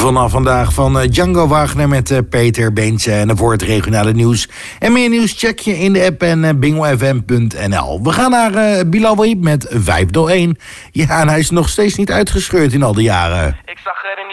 Vanaf vandaag van Django Wagner met Peter Beentje. En voor het regionale nieuws en meer nieuws check je in de app en bingofm.nl. We gaan naar Bilal Wahib met 501. Ja, en hij is nog steeds niet uitgescheurd in al die jaren. Ik zag er